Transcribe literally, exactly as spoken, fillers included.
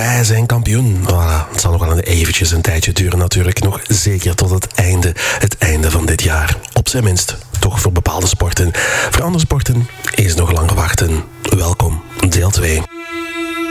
wij zijn kampioen. Voilà, het zal nog wel een eventjes een tijdje duren natuurlijk. Nog zeker tot het einde, het einde van dit jaar. Op zijn minst, toch voor bepaalde sporten. Voor andere sporten is nog lang wachten. Welkom, deel twee.